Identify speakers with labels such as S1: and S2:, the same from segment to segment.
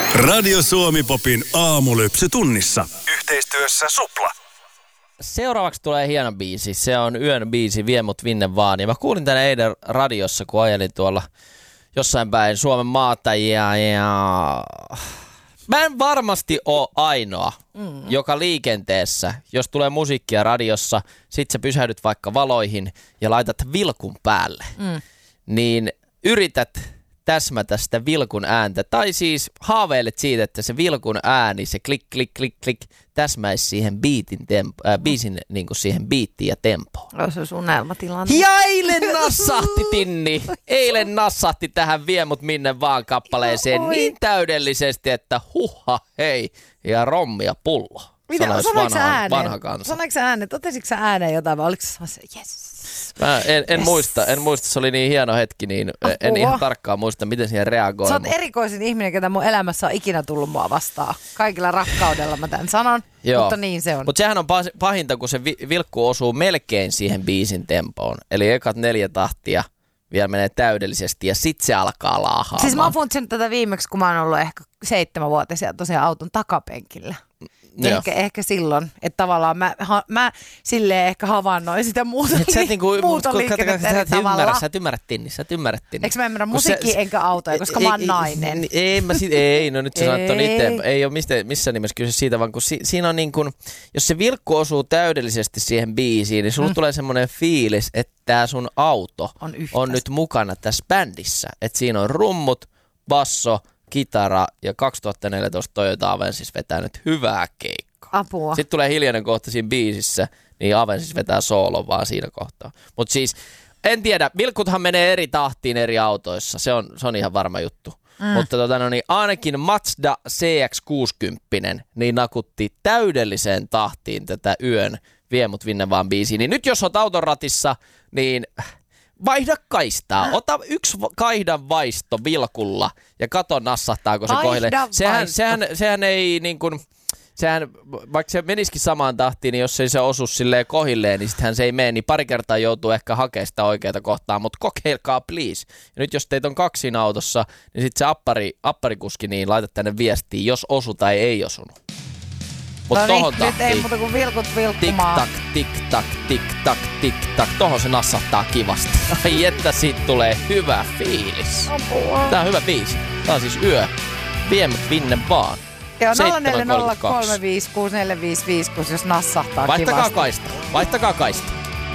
S1: Radio Suomi Popin aamulypsy tunnissa. Yhteistyössä Supla.
S2: Seuraavaksi tulee hieno biisi. Se on yön biisi Vie mut minne vaan. Ja mä kuulin tänne eilen radiossa, kun ajelin tuolla jossain päin Suomen maata. Ja mä en varmasti ole ainoa, joka liikenteessä, jos tulee musiikkia radiossa, sit sä pysähdyt vaikka valoihin ja laitat vilkun päälle. Niin yrität täsmätä sitä vilkun ääntä. Tai siis haaveilet siitä, että se vilkun ääni, se klik, klik, klik, klik, täsmäisi siihen biisin niin kuin siihen biittiin ja tempoon.
S3: Se olisi unelmatilanne.
S2: Ja eilen nassahti Tinni. Eilen nassahti tähän Vie mut minne vaan kappaleeseen niin täydellisesti, että huha hei ja rommia pullo.
S3: Sanoiko sä ääneen?
S2: Vanha kansa.
S3: Sanoiko sä ääneen? Totesitko sä ääneen jotain vai oliko se yes?
S2: Mä en muista, se oli niin hieno hetki, niin en ihan tarkkaan muista, miten siihen reagoi.
S3: Sä oot erikoisin ihminen, ketä mun elämässä on ikinä tullut mua vastaan. Kaikilla rakkaudella mä tämän sanon, mutta niin se on.
S2: Mutta sehän on pahinta, kun se vilkku osuu melkein siihen biisin tempoon. Eli ekat 4 tahtia vielä menee täydellisesti ja sit se alkaa laahaamaan.
S3: Siis mä oon funtsinut tätä viimeksi, kun mä oon ollut ehkä 7-vuotias tosiaan auton takapenkillä. Ehkä silloin, että tavallaan mä silleen ehkä havainnoin sitä muutoliikennettä tavallaan.
S2: Sä et ymmärrä Tinni.
S3: Eikö mä ymmärrä musiikkia enkä autoja, koska mä oon nainen?
S2: No nyt sä sanot on itse. Ei ole missään nimessä kyse siitä, vaan kun siinä on niin kuin, jos se vilkku osuu täydellisesti siihen biisiin, niin sulla tulee semmoinen fiilis, että tää sun auto on nyt mukana tässä bändissä. Että siinä on rummut, basso, kitara ja 2014 Toyota Avensis vetää nyt hyvää keikkaa.
S3: Apua.
S2: Sitten tulee hiljainen kohta siinä biisissä, niin Avensis vetää soolon vaan siinä kohtaa. Mutta siis, en tiedä, vilkuthan menee eri tahtiin eri autoissa, se on ihan varma juttu. Mutta ainakin Mazda CX-60 niin nakutti täydelliseen tahtiin tätä yön Vie mut minne vaan biisiä. Niin nyt jos oot auton ratissa, niin vaihda kaistaa. Ota yksi kaihdan vaisto vilkulla ja kato nassahtaako se kohdille. Sehän ei niin kuin, vaikka se menisikin samaan tahtiin, niin jos ei se osu silleen kohilleen, niin sittenhän se ei mene, niin pari kertaa joutuu ehkä hakemaan sitä oikeaa kohtaa, mutta kokeilkaa please. Ja nyt jos teitä on 2 siinä autossa, niin sitten se apparikuski, niin laita tänne viestiin, jos osu tai ei osunut. Mutta tohon tahtiin.
S3: Nyt ei muuta kuin vilkut vilkkumaan.
S2: Tik-tak, tik-tak, tik-tak. Tohon se nassahtaa kivasti. Ai että siitä tulee hyvä fiilis.
S3: Apua.
S2: Tää on hyvä biisi. Tää on siis yö. Vie mut minne vaan.
S3: Joo, 0403564556, jos nassahtaa kivasti.
S2: Vaihtakaa kaista.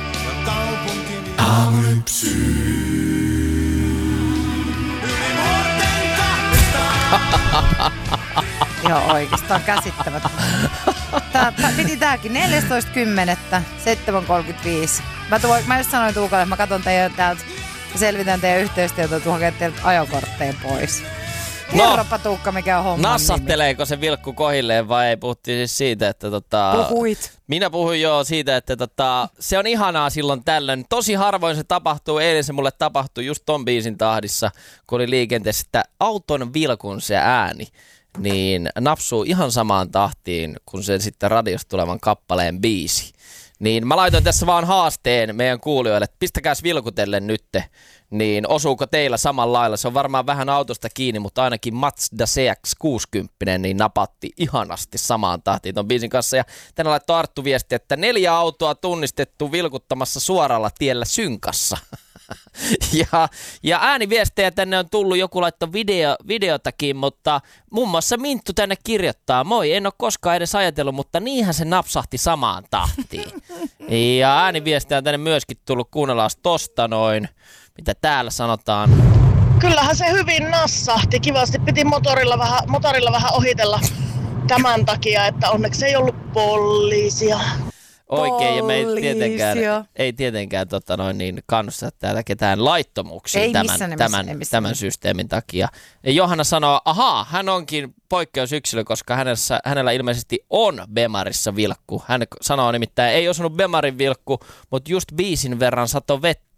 S3: Joo, oikeastaan käsittämättä. Piti tääkin 14.10. 7.35. Mä just sanoin Tuukalle, että mä katson täältä ja selvitän teidän yhteistyötä, että hakee teiltä ajokortteja pois. Kerropa Tuukka, mikä on homman
S2: Nassahteleeko nimi? Se vilkku kohilleen vai ei? Puhuttiin siis siitä, että
S3: Puhuit.
S2: Minä puhuin siitä, että se on ihanaa silloin tällöin. Tosi harvoin se tapahtuu. Eilen se mulle tapahtui just ton biisin tahdissa, kun oli liikenteessä, että auton vilkun se ääni niin napsuu ihan samaan tahtiin kuin se sitten radiosta tulevan kappaleen biisi. Niin mä laitoin tässä vaan haasteen meidän kuulijoille, että pistäkääs vilkutelle nytte, niin osuuko teillä samalla lailla? Se on varmaan vähän autosta kiinni, mutta ainakin Mazda CX-60 niin napatti ihanasti samaan tahtiin ton biisin kanssa. Ja tänne laittoi Arttu viesti, että 4 autoa tunnistettu vilkuttamassa suoralla tiellä synkassa. Ja ääniviestejä tänne on tullut, joku laittoi videotakin, mutta muun muassa Minttu tänne kirjoittaa, moi, en ole koskaan edes ajatellut, mutta niinhän se napsahti samaan tahtiin. Ja ääniviestejä on tänne myöskin tullut, kuunnellaan tosta noin, mitä täällä sanotaan.
S4: Kyllähän se hyvin nassahti, kivasti piti motorilla vähän ohitella tämän takia, että onneksi ei ollut poliisia.
S2: Oikein, ja me ei tietenkään kannusta täällä ketään laittomuuksiin tämän systeemin takia. Ja Johanna sanoo, ahaa, hän onkin poikkeusyksilö, koska hänellä ilmeisesti on Bemarissa vilkku. Hän sanoo nimittäin, ei osunut Bemarin vilkku, mutta just biisin verran sato vettä,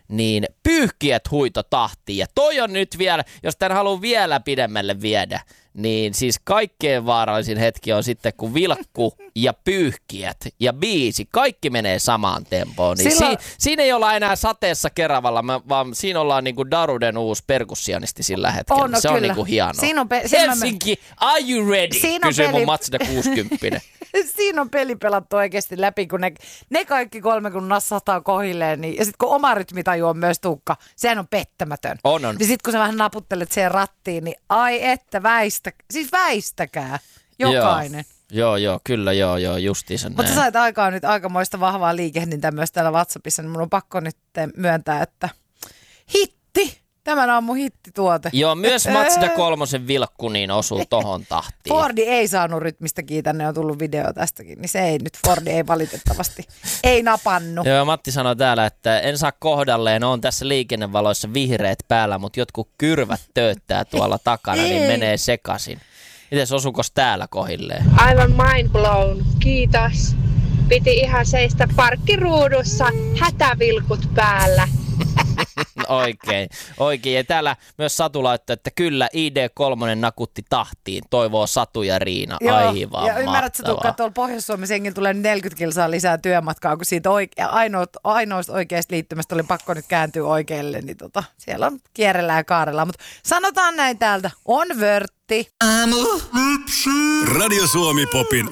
S2: niin pyyhkiät huito tahtiin. Ja toi on nyt vielä, jos tämän haluaa vielä pidemmälle viedä, niin siis kaikkein vaarallisin hetki on sitten, kun vilkku ja pyyhkiät ja biisi, kaikki menee samaan tempoon. Niin siinä ei olla enää sateessa Keravalla, vaan siinä ollaan niinku Daruden uusi perkussionisti sillä hetkellä. Se on niinku hienoa. Helsinki, are you ready? Kysyy mun Mazda 60.
S3: Siinä on peli pelattu oikeasti läpi, kun ne kaikki 3 kun nassataan kohilleen. Niin, ja sitten kun oma rytmitaju on myös Tuukka, sehän on pettämätön.
S2: On.
S3: Niin sitten kun sä vähän naputtelet siihen rattiin, niin ai että väistäkää. Jokainen.
S2: Joo, kyllä, justiinsa näin.
S3: Mutta sä sait aikaan nyt aikamoista vahvaa liikehdintää myös täällä WhatsAppissa, niin mun on pakko nyt myöntää, että hitti! Tämän aamun hittituote.
S2: Joo, myös Mazda 3 vilkku niin osuu tohon tahtiin.
S3: Fordi ei saanut rytmistä tänne on tullut video tästäkin, niin se ei nyt, Fordi ei valitettavasti, ei napannu.
S2: Joo, Matti sanoi täällä, että en saa kohdalleen, on tässä liikennevaloissa vihreät päällä, mutta jotkut kyrvät tööttää tuolla takana, niin menee sekaisin. Mites osukos täällä kohilleen?
S5: Aivan mind blown, kiitos. Piti ihan seistä parkkiruudussa, hätävilkut päällä.
S2: Oikein. Ja täällä myös Satu laittoi, että kyllä ID3 nakutti tahtiin, toivoo Satu ja Riina. Aivan
S3: ja ymmärrätkö Tuukka, että tuolla Pohjois-Suomessa jengillä tulee 40 kilsaa lisää työmatkaa, kun siitä ainoasta oikeasta liittymästä oli pakko nyt kääntyä oikealle, niin siellä on kierrellään ja kaarellaan. Mutta sanotaan näin täältä, on vörtti.
S1: Radio Suomi Popin